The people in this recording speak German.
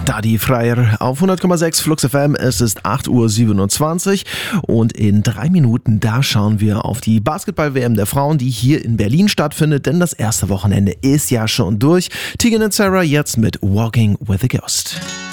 Daddy Freier auf 100,6 Flux FM. Es ist 8:27 Uhr und in 3 Minuten, da schauen wir auf die Basketball-WM der Frauen, die hier in Berlin stattfindet, denn das erste Wochenende ist ja schon durch. Tegan und Sarah jetzt mit Walking with a Ghost.